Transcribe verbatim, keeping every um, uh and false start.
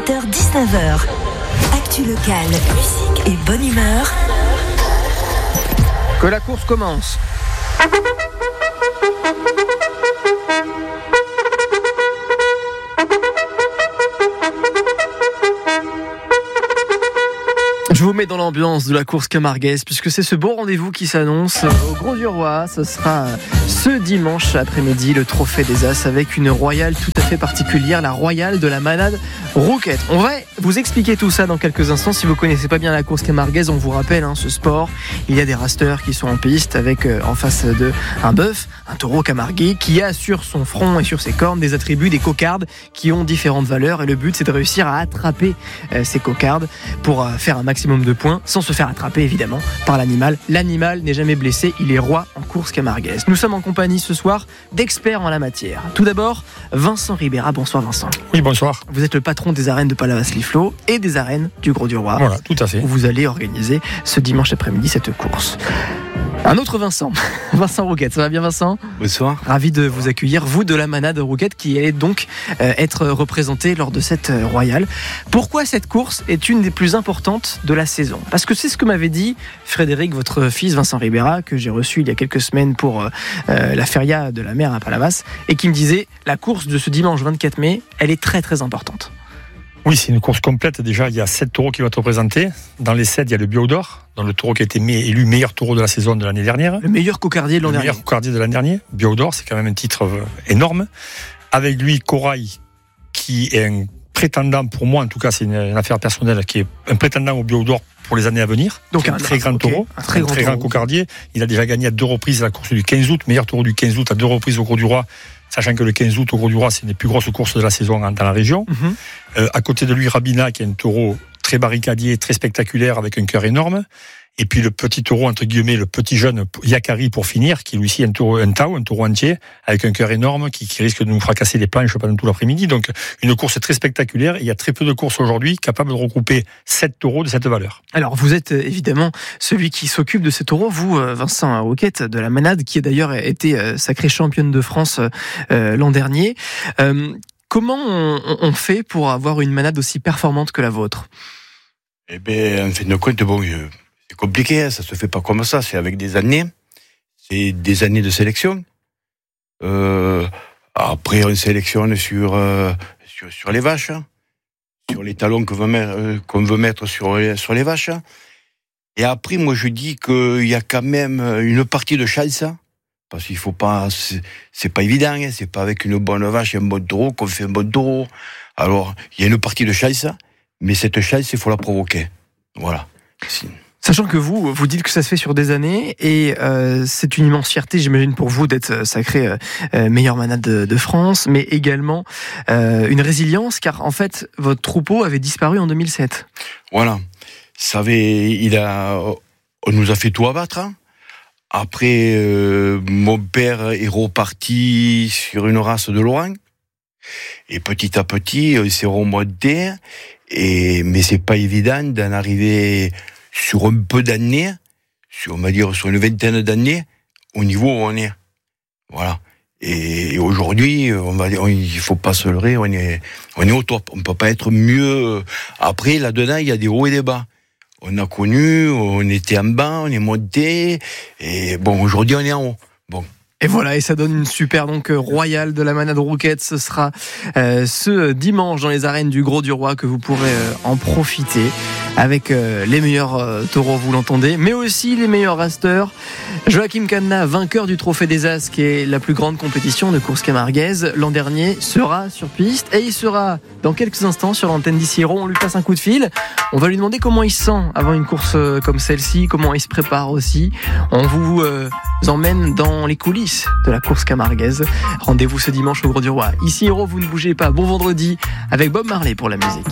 dix-sept heures dix-neuf heures. Actu locale, musique et bonne humeur. Que la course commence. Je vous mets dans l'ambiance de la course camarguaise puisque c'est ce beau rendez-vous qui s'annonce au Gros du Roi. Ce sera ce dimanche après-midi le Trophée des As avec une royale tout à fait particulière, la royale de la manade rouquette. On va vous expliquer tout ça dans quelques instants. Si vous connaissez pas bien la course camarguaise, on vous rappelle hein, ce sport. Il y a des rasteurs qui sont en piste avec euh, en face d'eux un bœuf, un taureau camarguais qui a sur son front et sur ses cornes des attributs, des cocardes qui ont différentes valeurs. Et le but c'est de réussir à attraper euh, ces cocardes pour euh, faire un maximum de points sans se faire attraper évidemment par l'animal. L'animal n'est jamais blessé, il est roi en course camarguaise. Nous sommes en compagnie ce soir d'experts en la matière. Tout d'abord, Vincent Ribera. Bonsoir Vincent. Oui, bonsoir. Vous êtes le patron des arènes de Palavas-Liflo et des arènes du Gros du Roi. Voilà, tout à fait. Où vous allez organiser ce dimanche après-midi cette course. Un autre Vincent, Vincent Rouquette. Ça va bien Vincent ? Bonsoir. Ravi de vous accueillir, vous de la manade Rouquette qui allait donc euh, être représentée lors de cette euh, royale. Pourquoi cette course est une des plus importantes de la saison ? Parce que c'est ce que m'avait dit Frédéric, votre fils Vincent Ribera, que j'ai reçu il y a quelques semaines pour euh, euh, la feria de la mer à Palavas, et qui me disait la course de ce dimanche vingt-quatre mai, elle est très très importante. Oui, c'est une course complète. Déjà, il y a sept taureaux qui vont être représentés. Dans les sept, il y a le Bio d'Or, dans le taureau qui a été élu meilleur taureau de la saison de l'année dernière. Le meilleur cocardier de l'an le dernier. Le meilleur cocardier de l'année dernière. Bio d'Or, c'est quand même un titre énorme. Avec lui, Corail, qui est un prétendant, pour moi en tout cas, c'est une, une affaire personnelle, qui est un prétendant au Bio d'Or pour les années à venir. Donc un, un très grand okay, taureau, un très, un grand, très grand cocardier. Il a déjà gagné à deux reprises la course du quinze août, meilleur taureau du quinze août à deux reprises au Gros du Roi. Sachant que le quinze août au Gros du Roi, c'est une des plus grosses courses de la saison dans la région. Mm-hmm. Euh, à côté de lui, Rabina, qui est un taureau très barricadier, très spectaculaire, avec un cœur énorme. Et puis le petit taureau, entre guillemets, le petit jeune Yakari pour finir, qui lui aussi est un taureau, un tau, un taureau entier, avec un cœur énorme, qui, qui risque de nous fracasser les planches pendant tout l'après-midi. Donc une course très spectaculaire. Et il y a très peu de courses aujourd'hui capables de regrouper sept taureaux de cette valeur. Alors vous êtes évidemment celui qui s'occupe de ces taureaux, vous Vincent Rouquette de la manade, qui a d'ailleurs été sacrée championne de France euh, l'an dernier. Euh, comment on, on fait pour avoir une manade aussi performante que la vôtre ? Eh bien, en fin de compte, bon, je... c'est compliqué, ça se fait pas comme ça, c'est avec des années, c'est des années de sélection. Euh, après, on sélectionne sur, euh, sur, sur les vaches, sur les talons qu'on veut mettre, euh, qu'on veut mettre sur, les, sur les vaches. Et après, moi, je dis qu'il y a quand même une partie de chance, parce qu'il faut pas, c'est, c'est pas évident, hein, c'est pas avec une bonne vache et un bon taureau qu'on fait un bon taureau. Alors, il y a une partie de chance, mais cette chance, il faut la provoquer. Voilà. C'est... Sachant que vous, vous dites que ça se fait sur des années, et euh, c'est une immense fierté, j'imagine, pour vous d'être sacré euh, meilleur manade de, de France, mais également euh, une résilience, car en fait, votre troupeau avait disparu en deux mille sept. Voilà. Ça avait, il a, on nous a fait tout abattre. Hein. Après, euh, mon père est reparti sur une race de loin, et petit à petit, on s'est remonté, et mais c'est pas évident d'en arriver sur un peu d'années, sur, on va dire, sur une vingtaine d'années, au niveau où on est. Voilà. Et, et aujourd'hui, on va dire, on, il faut pas se leurrer, on est, on est au top. On peut pas être mieux. Après, là-dedans, il y a des hauts et des bas. On a connu, on était en bas, on est monté, et bon, aujourd'hui, on est en haut. Bon. Et voilà, et ça donne une super donc royale de la manade Rouquette. Ce sera euh, ce dimanche dans les arènes du Gros du Roi que vous pourrez euh, en profiter avec euh, les meilleurs euh, taureaux, vous l'entendez, mais aussi les meilleurs rasteurs. Joachim Canna, vainqueur du Trophée des As, qui est la plus grande compétition de course camarguaise l'an dernier, sera sur piste et il sera dans quelques instants sur l'antenne d'Ici Hérault. On lui passe un coup de fil. On va lui demander comment il se sent avant une course comme celle-ci, comment il se prépare aussi. On vous euh, emmène dans les coulisses de la course camarguaise. Rendez-vous ce dimanche au Gros du Roi. Ici Hérault, vous ne bougez pas. Bon vendredi avec Bob Marley pour la musique.